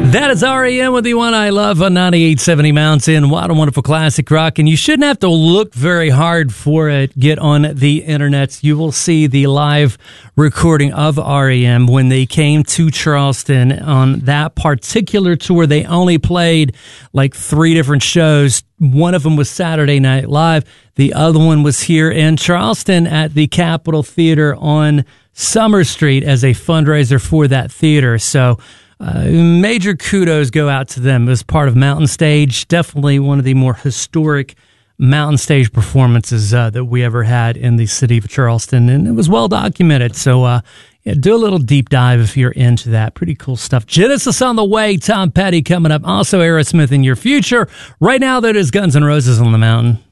That is REM with the one I love on 98.70 Mountain. What a wonderful classic rock. And you shouldn't have to look very hard for it. Get on the internet. You will see the live recording of REM when they came to Charleston on that particular tour. They only played like 3 different shows. One of them was Saturday Night Live. The other one was here in Charleston at the Capitol Theater on Summer Street as a fundraiser for that theater. So, major kudos go out to them as part of Mountain Stage. Definitely one of the more historic Mountain Stage performances that we ever had in the city of Charleston, and it was well documented. So yeah, do a little deep dive if you're into that. Pretty cool stuff. Genesis on the way, Tom Petty coming up, also Aerosmith in your future. Right now, that is Guns N' Roses on the Mountain.